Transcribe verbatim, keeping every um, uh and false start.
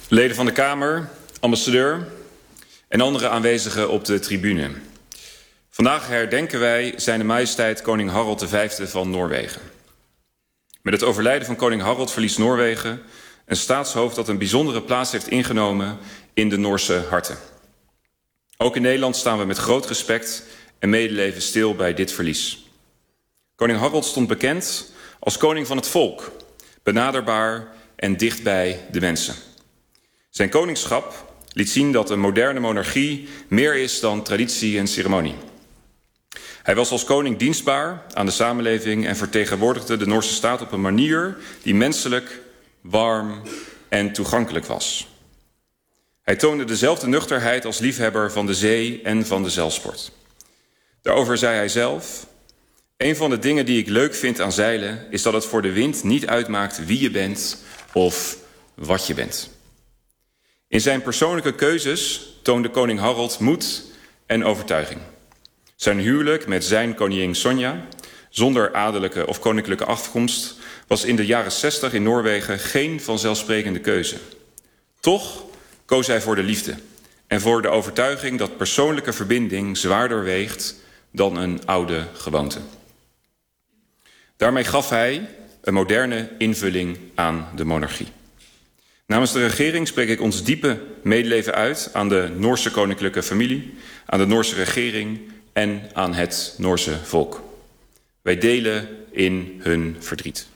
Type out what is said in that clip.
Leden van de Kamer, ambassadeur en andere aanwezigen op de tribune. Vandaag herdenken wij Zijne Majesteit Koning Harald de Vijfde van Noorwegen. Met het overlijden van koning Harald verliest Noorwegen een staatshoofd dat een bijzondere plaats heeft ingenomen in de Noorse harten. Ook in Nederland staan we met groot respect en medeleven stil bij dit verlies. Koning Harald stond bekend als koning van het volk, benaderbaar en dicht bij de mensen. Zijn koningschap liet zien dat een moderne monarchie meer is dan traditie en ceremonie. Hij was als koning dienstbaar aan de samenleving en vertegenwoordigde de Noorse staat op een manier die menselijk, warm en toegankelijk was. Hij toonde dezelfde nuchterheid als liefhebber van de zee en van de zeilsport. Daarover zei hij zelf: een van de dingen die ik leuk vind aan zeilen is dat het voor de wind niet uitmaakt wie je bent of wat je bent. In zijn persoonlijke keuzes toonde koning Harald moed en overtuiging. Zijn huwelijk met zijn koningin Sonja, zonder adellijke of koninklijke afkomst, was in de jaren zestig in Noorwegen geen vanzelfsprekende keuze. Toch koos hij voor de liefde en voor de overtuiging dat persoonlijke verbinding zwaarder weegt dan een oude gewoonte. Daarmee gaf hij een moderne invulling aan de monarchie. Namens de regering spreek ik ons diepe medeleven uit aan de Noorse koninklijke familie, aan de Noorse regering en aan het Noorse volk. Wij delen in hun verdriet.